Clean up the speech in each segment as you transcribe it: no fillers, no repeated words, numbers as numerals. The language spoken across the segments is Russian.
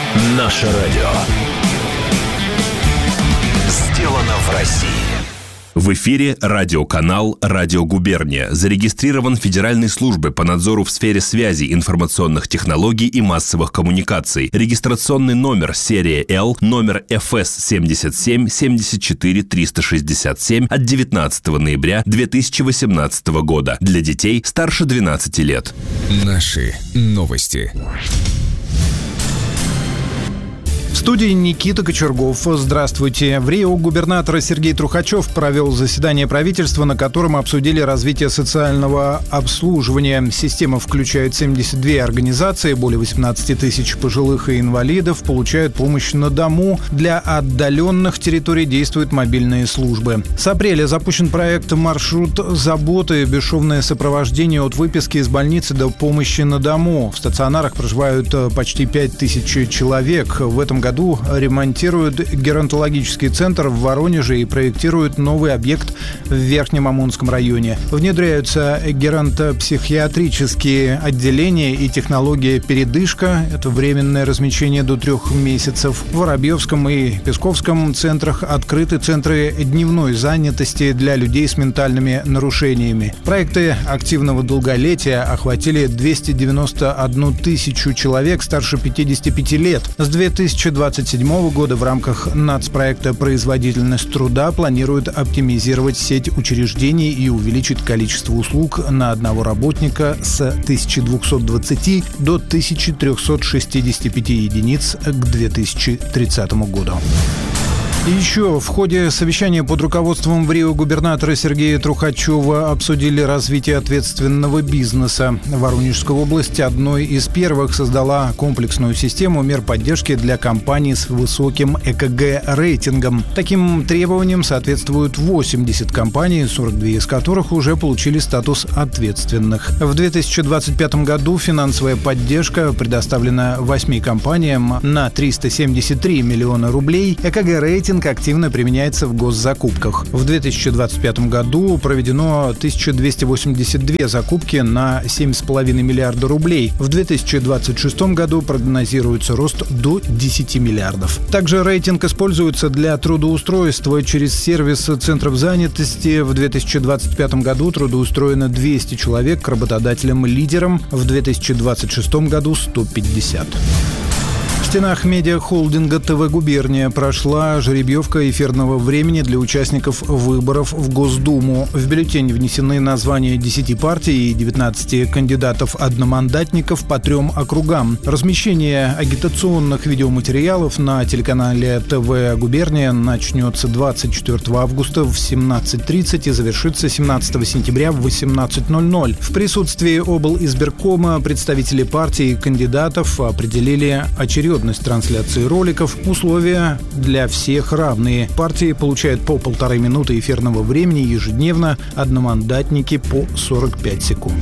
Наше радио. Сделано в России. В эфире радиоканал «Радио Губерния». Зарегистрирован Федеральной службой по надзору в сфере связи, информационных технологий и массовых коммуникаций. Регистрационный номер серия L, номер ФС 77 74 367 от 19 ноября 2018 года. Для детей старше 12 лет. Наши новости. В студии Никита Кочергов. Здравствуйте. В Рио губернатор Сергей Трухачев провел заседание правительства, на котором обсудили развитие социального обслуживания. Система включает 72 организации, более 18 тысяч пожилых и инвалидов получают помощь на дому. Для отдаленных территорий действуют мобильные службы. С апреля запущен проект «Маршрут заботы», бесшовное сопровождение от выписки из больницы до помощи на дому. В стационарах проживают почти 5000 человек. В этом году ремонтируют геронтологический центр в Воронеже и проектируют новый объект в Верхнем Амурском районе. Внедряются геронтопсихиатрические отделения и технология передышка. Это временное размещение до 3 месяцев. В Воробьевском и Песковском центрах открыты центры дневной занятости для людей с ментальными нарушениями. Проекты активного долголетия охватили 291 тысячу человек старше 55 лет. С 2027 года в рамках нацпроекта «Производительность труда» планируют оптимизировать сеть учреждений и увеличить количество услуг на одного работника с 1220 до 1365 единиц к 2030 году. И еще в ходе совещания под руководством в Рио губернатора Сергея Трухачева обсудили развитие ответственного бизнеса. Воронежская область одной из первых создала комплексную систему мер поддержки для компаний с высоким ЭКГ-рейтингом. Таким требованиям соответствуют 80 компаний, 42 из которых уже получили статус ответственных. В 2025 году финансовая поддержка предоставлена 8 компаниям на 373 миллиона рублей. ЭКГ-рейтинг активно применяется в госзакупках. В 2025 году проведено 1282 закупки на 7,5 миллиарда рублей. В 2026 году прогнозируется рост до 10 миллиардов. Также рейтинг используется для трудоустройства через сервис центров занятости. В 2025 году трудоустроено 200 человек, к работодателям-лидерам. В 2026 году 150. В стенах медиахолдинга ТВ «Губерния» прошла жеребьевка эфирного времени для участников выборов в Госдуму. В бюллетень внесены названия 10 партий и 19 кандидатов-одномандатников по 3 округам. Размещение агитационных видеоматериалов на телеканале ТВ «Губерния» начнется 24 августа в 17:30 и завершится 17 сентября в 18:00. В присутствии облизбиркома представители партий и кандидатов определили очередность трансляции роликов. Условия для всех равные. Партии получают по 1,5 минуты эфирного времени ежедневно, одномандатники по 45 секунд.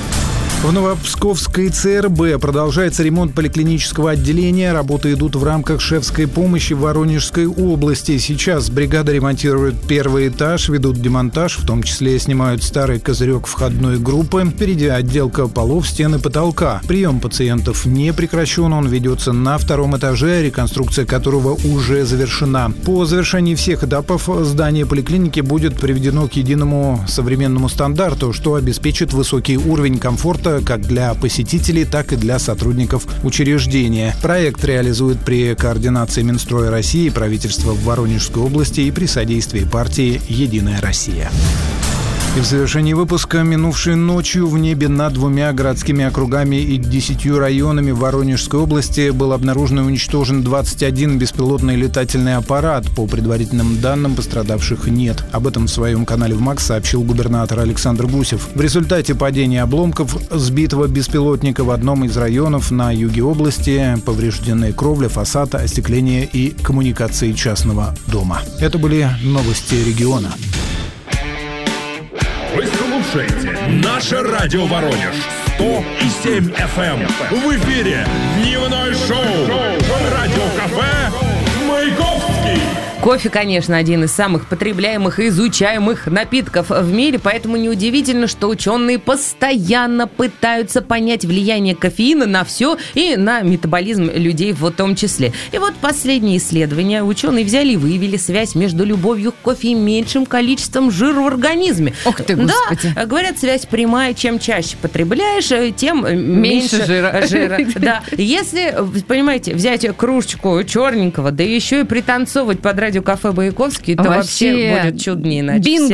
В Новопсковской ЦРБ продолжается ремонт поликлинического отделения. Работы идут в рамках шефской помощи в Воронежской области. Сейчас бригада ремонтирует первый этаж, ведут демонтаж, в том числе снимают старый козырек входной группы. Впереди отделка полов, стен и потолка. Прием пациентов не прекращен, он ведется на 2 этаже, реконструкция которого уже завершена. По завершении всех этапов здание поликлиники будет приведено к единому современному стандарту, что обеспечит высокий уровень комфорта как для посетителей, так и для сотрудников учреждения. Проект реализует при координации Минстроя России, правительства в Воронежской области и при содействии партии «Единая Россия». И в завершении выпуска: минувшей ночью в небе над 2 городскими округами и 10 районами Воронежской области был обнаружен и уничтожен 21 беспилотный летательный аппарат. По предварительным данным, пострадавших нет. Об этом в своем канале в МАКС сообщил губернатор Александр Гусев. В результате падения обломков сбитого беспилотника в одном из районов на юге области повреждены кровля, фасад, остекление и коммуникации частного дома. Это были новости региона. Вы слушаете «Наше радио Воронеж» 100,7 FM. В эфире дневное шоу «Радио Кафе Маяковский». Кофе, конечно, один из самых потребляемых и изучаемых напитков в мире, поэтому неудивительно, что ученые постоянно пытаются понять влияние кофеина на все и на метаболизм людей в том числе. И вот последние исследования ученые взяли и выявили связь между любовью к кофе и меньшим количеством жира в организме. Ох ты, господи. Да, говорят, связь прямая, чем чаще потребляешь, тем меньше жира. Да. Если, понимаете, взять кружечку черненького, да еще и пританцовывать под радио «Кафе Маяковский», то вообще будет чуднее. Бинго